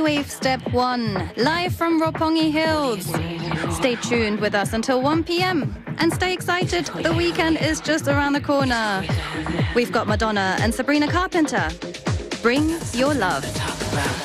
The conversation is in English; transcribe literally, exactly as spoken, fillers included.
Wave Step one, live from Roppongi Hills. Stay tuned with us until one p m and stay excited, the weekend is just around the corner. We've got Madonna and Sabrina Carpenter. Bring your love.